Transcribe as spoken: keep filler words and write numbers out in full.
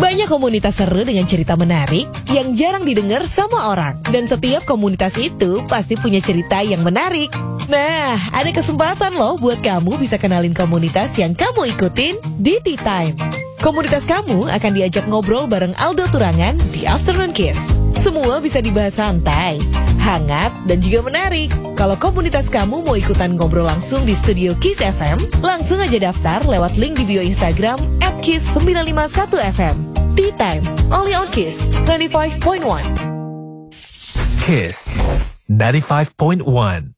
Banyak komunitas seru dengan cerita menarik yang jarang didengar sama orang. Dan setiap komunitas itu pasti punya cerita yang menarik. Nah, ada kesempatan loh buat kamu bisa kenalin komunitas yang kamu ikutin di Tea Time. Komunitas kamu akan diajak ngobrol bareng Aldo Turangan di Afternoon Kiss. Semua bisa dibahas santai, hangat, dan juga menarik. Kalau komunitas kamu mau ikutan ngobrol langsung di studio Kiss F M, langsung aja daftar lewat link di bio Instagram at kiss sembilan lima satu F M. Tea Time, only on Kiss ninety-five point one. Kiss ninety-five point one.